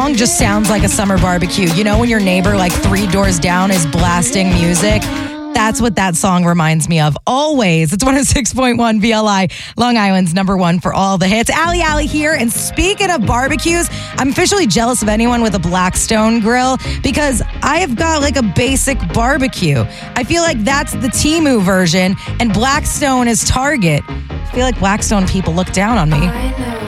song just sounds like a summer barbecue. You know when your neighbor like 3 doors down is blasting music? That's what that song reminds me of. Always. It's 106.1 VLI, Long Island's number one for all the hits. Allie here. And speaking of barbecues, I'm officially jealous of anyone with a Blackstone grill because I have got like a basic barbecue. I feel like that's the Temu version and Blackstone is Target. I feel like Blackstone people look down on me.